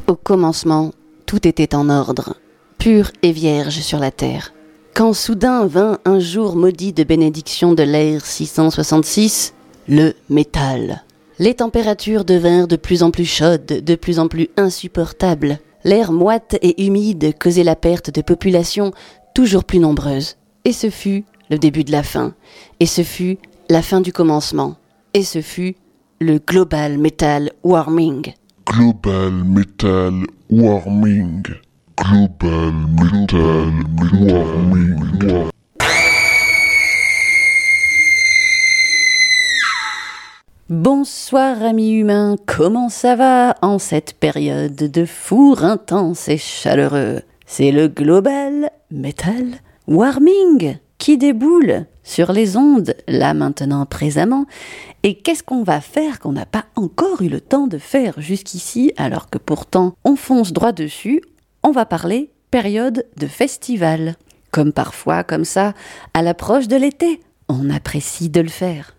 Au commencement, tout était en ordre, pur et vierge sur la terre. Quand soudain vint un jour maudit de bénédiction de l'ère 666, le métal. Les températures devinrent de plus en plus chaudes, de plus en plus insupportables. L'air moite et humide causait la perte de populations toujours plus nombreuses. Et ce fut le début de la fin. Et ce fut la fin du commencement. Et ce fut le Global Metal Warming. Global Metal Warming. Global Metal Warming. Bonsoir amis humains, comment ça va en cette période de four intense et chaleureux? C'est le Global Metal Warming qui déboule sur les ondes, là maintenant présamment. Et qu'est-ce qu'on va faire qu'on n'a pas encore eu le temps de faire jusqu'ici, alors que pourtant on fonce droit dessus? On va parler période de festival. Comme parfois, comme ça, à l'approche de l'été, on apprécie de le faire.